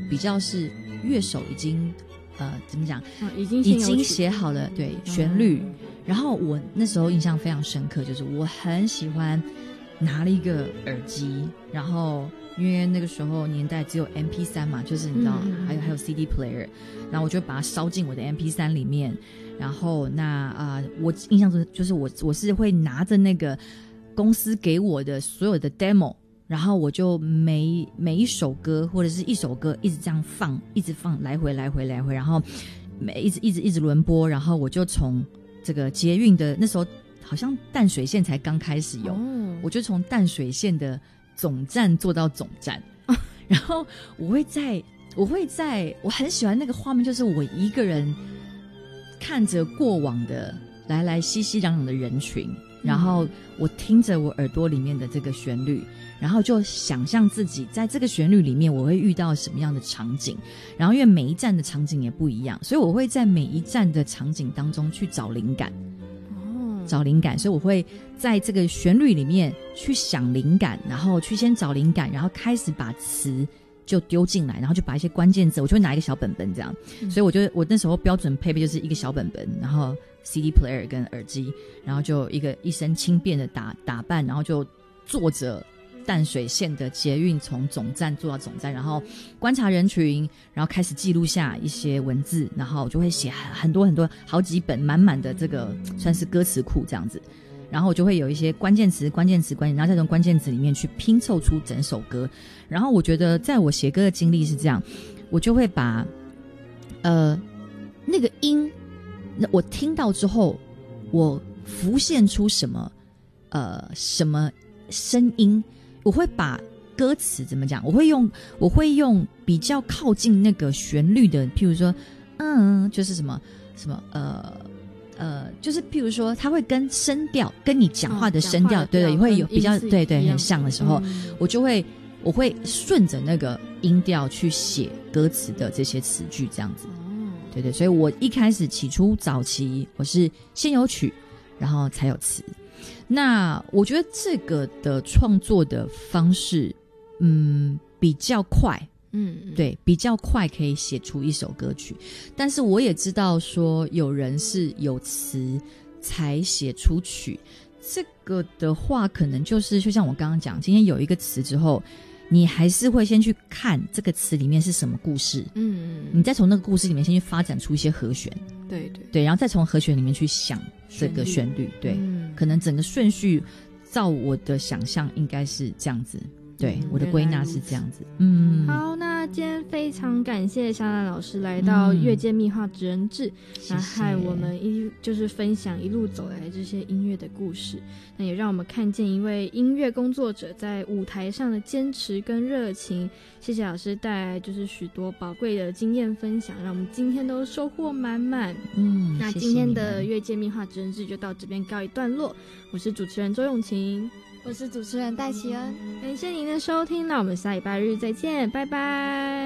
比较是乐手已经怎么讲， 已经写好了对旋律，然后我那时候印象非常深刻，就是我很喜欢拿了一个耳机，然后因为那个时候年代只有 MP3 嘛，就是你知道还有 CD player， 然后我就把它烧进我的 MP3 里面，然后我印象中就是我是会拿着那个公司给我的所有的 demo， 然后我就每一首歌或者是一首歌一直这样放，一直放，来回，然后一直轮播，然后我就从这个捷运的那时候好像淡水线才刚开始有，我就从淡水线的总站坐到总站，然后我很喜欢那个画面，就是我一个人看着过往的来熙熙攘攘的人群，然后我听着我耳朵里面的这个旋律，然后就想象自己在这个旋律里面我会遇到什么样的场景，然后因为每一站的场景也不一样，所以我会在每一站的场景当中去找灵感，所以我会在这个旋律里面去想灵感，然后去先找灵感，然后开始把词就丢进来，然后就把一些关键字，我就会拿一个小本本这样，所以我那时候标准配备就是一个小本本，然后 CD player 跟耳机，然后就一身轻便的打扮，然后就坐着淡水线的捷运从总站坐到总站，然后观察人群，然后开始记录下一些文字，然后就会写很多好几本满满的这个算是歌词库这样子，然后我就会有一些关键词，然后再从关键词里面去拼凑出整首歌。然后我觉得在我写歌的经历是这样，我就会把那个音我听到之后，我浮现出什么声音，我会把歌词怎么讲，我会用比较靠近那个旋律的，譬如说就是什么就是譬如说它会跟声调跟你讲话的声调，对，会有比较对很像的时候，我会顺着那个音调去写歌词的这些词句这样子，对，所以我一开始起初早期我是先有曲然后才有词。那我觉得这个的创作的方式比较快，对，比较快可以写出一首歌曲，但是我也知道说有人是有词才写出曲，这个的话可能就像我刚刚讲，今天有一个词之后，你还是会先去看这个词里面是什么故事，你再从那个故事里面先去发展出一些和弦，对，然后再从和弦里面去想这个旋律，对，可能整个顺序照我的想象应该是这样子，对，我的归纳是这样子。 好，那今天非常感谢夏兰老师来到乐界秘话职人志，那和我们就是分享一路走来这些音乐的故事，那也让我们看见一位音乐工作者在舞台上的坚持跟热情。谢谢老师带来就是许多宝贵的经验分享，让我们今天都收获满满。那今天的乐界秘话职人志就到这边告一段落，我是主持人周永晴， 我是主持人戴琪恩， 感谢您的收听，那我们下礼拜日再见，拜拜。